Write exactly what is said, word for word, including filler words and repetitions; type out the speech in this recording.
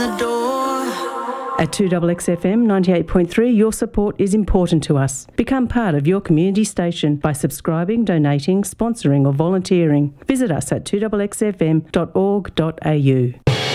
the door. At two X X F M ninety-eight point three, your support is important to us. Become part of your community station by subscribing, donating, sponsoring or volunteering. Visit us at two X X F M dot org dot A U.